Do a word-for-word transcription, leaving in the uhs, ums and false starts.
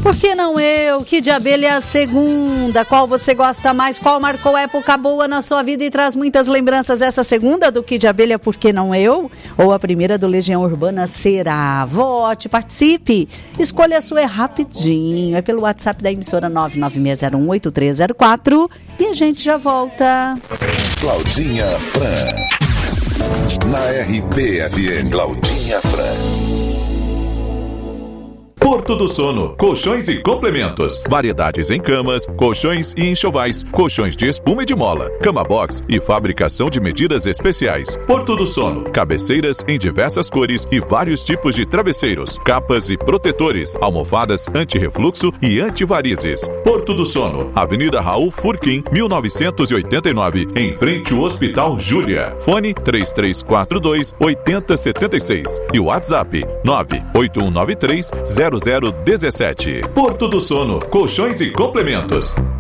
Por que não eu? Que de abelha é a segunda? Qual você gosta mais? Qual marcou época boa na sua vida e traz muitas lembranças? Essa segunda do Que de Abelha, por que não eu? Ou a primeira do Legião Urbana será? Vote, participe. Escolha a sua, é rapidinho. É pelo WhatsApp da emissora nove nove seis zero um oito três zero quatro e a gente já volta. Claudinha Fran. Na R B F M. Claudinha Fran. Porto do Sono, colchões e complementos, variedades em camas, colchões e enxovais, colchões de espuma e de mola, cama box e fabricação de medidas especiais. Porto do Sono, cabeceiras em diversas cores e vários tipos de travesseiros, capas e protetores, almofadas anti-refluxo e anti-varizes. Porto do Sono, Avenida Raul Furquim, mil novecentos e oitenta e nove, em frente ao Hospital Júlia. Fone três três quatro dois, oito zero sete seis e o WhatsApp nove oito um nove três, zero zero um sete. Porto do Sono, colchões e complementos.